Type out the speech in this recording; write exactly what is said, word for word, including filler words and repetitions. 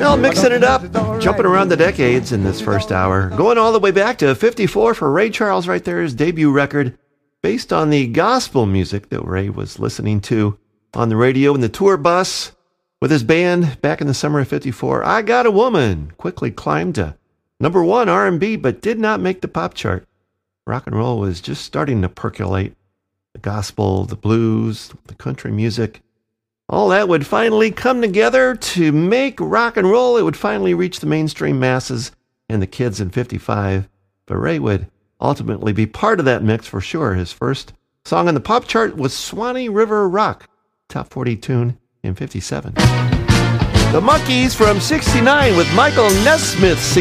Well, mixing it up, jumping around the decades in this first hour. Going all the way back to fifty-four for Ray Charles right there, his debut record, based on the gospel music that Ray was listening to on the radio in the tour bus with his band back in the summer of fifty-four. I Got a Woman quickly climbed to number one R and B, but did not make the pop chart. Rock and roll was just starting to percolate. The gospel, the blues, the country music, all that would finally come together to make rock and roll. It would finally reach the mainstream masses and the kids in fifty-five. But Ray would ultimately be part of that mix for sure. His first song on the pop chart was Swanee River Rock, top forty tune in fifty-seven. The Monkees from sixty-nine with Michael Nesmith singing.